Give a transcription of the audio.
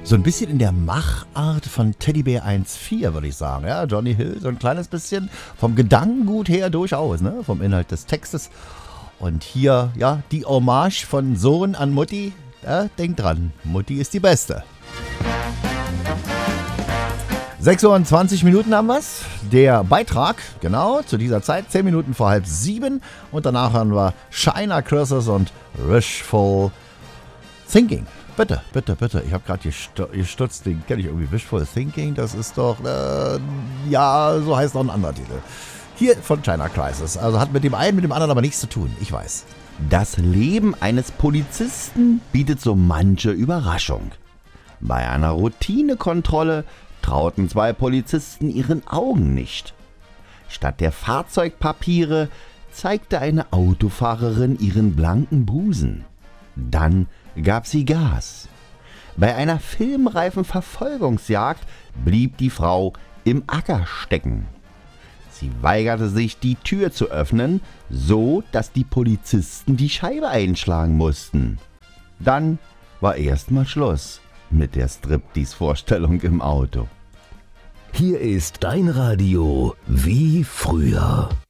So ein bisschen in der Machart von Teddybär 1.4, würde ich sagen. Ja, Johnny Hill, so ein kleines bisschen vom Gedankengut her durchaus, ne? Vom Inhalt des Textes. Und hier, ja, die Hommage von Sohn an Mutti. Ja, denkt dran, Mutti ist die Beste. 6:20 haben wir's. Der Beitrag, genau, zu dieser Zeit, 10 Minuten vor 6:30. Und danach haben wir China Crisis und Wishful Thinking. Bitte. Ich habe gerade gestutzt, den kenne ich irgendwie. Wishful Thinking, das ist doch, ja, so heißt noch ein anderer Titel. Hier von China Crisis. Also hat mit dem einen, mit dem anderen aber nichts zu tun. Ich weiß. Das Leben eines Polizisten bietet so manche Überraschung. Bei einer Routinekontrolle trauten 2 Polizisten ihren Augen nicht. Statt der Fahrzeugpapiere zeigte eine Autofahrerin ihren blanken Busen. Dann gab sie Gas. Bei einer filmreifen Verfolgungsjagd blieb die Frau im Acker stecken. Sie weigerte sich, die Tür zu öffnen, so dass die Polizisten die Scheibe einschlagen mussten. Dann war erstmal Schluss mit der Striptease-Vorstellung im Auto. Hier ist dein Radio wie früher.